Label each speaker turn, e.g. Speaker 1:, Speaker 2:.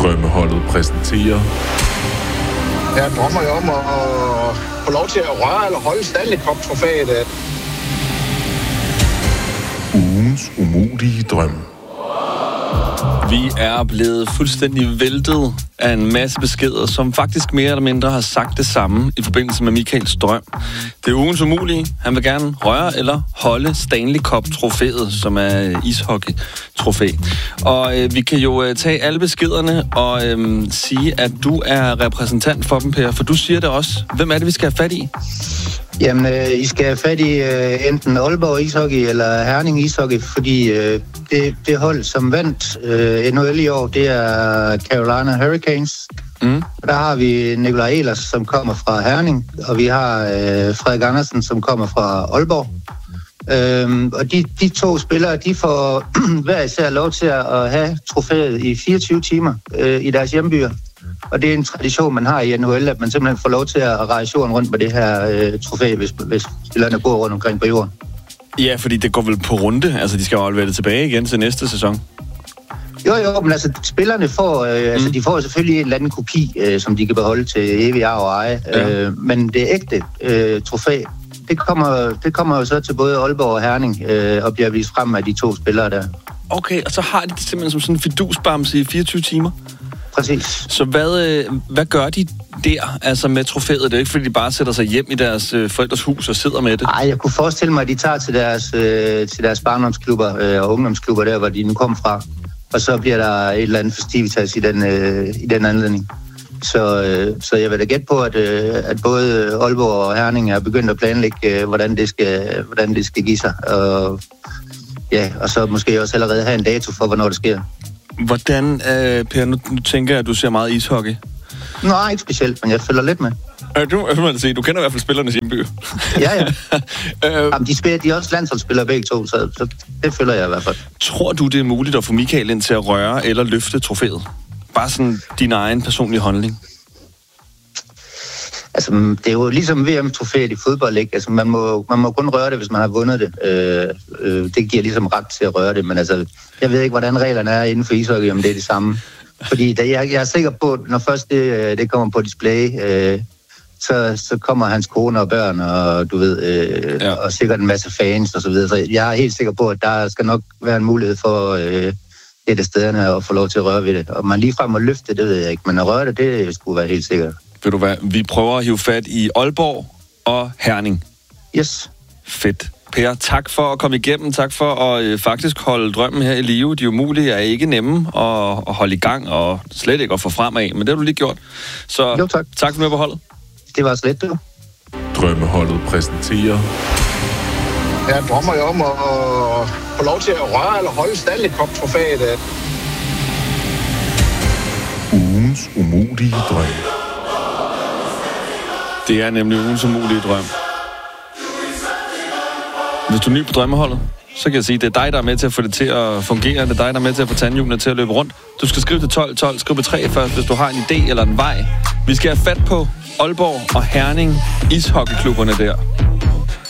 Speaker 1: Drømmeholdet præsenterer.
Speaker 2: Jeg drømmer jo om at få lov til at røre eller holde Stanley Cup-trofæet.
Speaker 1: Ugens umulige drøm.
Speaker 3: Vi er blevet fuldstændig væltet af en masse beskeder, som faktisk mere eller mindre har sagt det samme i forbindelse med Michaels drøm. Det er ugens umulige. Han vil gerne røre eller holde Stanley Cup-trofæet, som er ishockey-trofæ. Og vi kan jo tage alle beskederne og sige, at du er repræsentant for dem, Per, for du siger det også. Hvem er det, vi skal have fat i?
Speaker 4: Jamen, I skal have fat i enten Aalborg Ishockey eller Herning Ishockey, fordi det hold, som vandt NHL i år, det er Carolina Hurricanes. Der har vi Nikolaj Ehlers, som kommer fra Herning, og vi har Frederik Andersen, som kommer fra Aalborg. Og de to spillere, de får hver især lov til at have trofæet i 24 timer i deres hjembyer. Og det er en tradition, man har i NHL, at man simpelthen får lov til at rejse jorden rundt med det her trofæ, hvis spillerne går rundt omkring på jorden.
Speaker 3: Ja, fordi det går vel på runde. Altså, de skal jo aflevere det tilbage igen til næste sæson.
Speaker 4: Jo, men altså, spillerne får, de får selvfølgelig en eller anden kopi, som de kan beholde til evig arv og eje. Ja. Men det ægte trofæ, det kommer jo så til både Aalborg og Herning og bliver vist frem af de to spillere der. Okay,
Speaker 3: og så har de det simpelthen som sådan en fidusbamse i 24 timer?
Speaker 4: Præcis.
Speaker 3: Så hvad gør de der, altså med trofæet? Det er ikke, fordi de bare sætter sig hjem i deres forældres hus og sidder med det?
Speaker 4: Nej, jeg kunne forestille mig, at de tager til deres barndomsklubber og ungdomsklubber der, hvor de nu kom fra. Og så bliver der et eller andet festivitas i den anledning. Så jeg vil da gætte på, at både Aalborg og Herning er begyndt at planlægge, hvordan det skal give sig. Og så måske også allerede have en dato for, hvornår det sker.
Speaker 3: Hvordan, Per, nu tænker jeg, at du ser meget ishockey?
Speaker 4: Nej, ikke specielt, men jeg følger lidt med.
Speaker 3: Du kender i hvert fald spillernes hjemby.
Speaker 4: Ja. Jamen, de er også landsholdsspillere begge to, så det følger jeg i hvert fald.
Speaker 3: Tror du, det er muligt at få Michael ind til at røre eller løfte trofæet? Bare sådan din egen personlige holdning.
Speaker 4: Altså, det er jo ligesom VM-trofæet i fodbold, ikke? Altså, man må kun røre det, hvis man har vundet det. Det giver ligesom ret til at røre det, men altså, jeg ved ikke, hvordan reglerne er inden for ishockey, om det er det samme. Fordi jeg er sikker på, at når først det kommer på display, så kommer hans kone og børn, og du ved, og sikkert en masse fans og så videre. Så jeg er helt sikker på, at der skal nok være en mulighed for et af stederne at få lov til at røre ved det. Og man ligefrem må løfte det, ved jeg ikke, men at røre det skulle være helt sikkert.
Speaker 3: Ved du hvad, vi prøver at hive fat i Aalborg og Herning.
Speaker 4: Yes.
Speaker 3: Fedt. Per, tak for at komme igennem. Tak for at faktisk holde drømmen her i live. De umulige er ikke nemme at holde i gang, og slet ikke at få fremad, men det har du lige gjort. Så
Speaker 4: jo, tak.
Speaker 3: Tak for med på holdet.
Speaker 4: Det var slet det.
Speaker 1: Drømmeholdet præsenterer.
Speaker 2: Jeg drømmer jo om at få lov til at røre eller holde Stanley Cup-trofæet.
Speaker 1: Ugens umulige drøm.
Speaker 3: Det er nemlig ugens umulige drøm. Hvis du er ny på drømmeholdet, så kan jeg sige, at det er dig, der er med til at få det til at fungere. Det er dig, der er med til at få tandhjulene til at løbe rundt. Du skal skrive til 1212, skriv på 3 først, hvis du har en idé eller en vej. Vi skal have fat på Aalborg og Herning ishockeyklubberne der.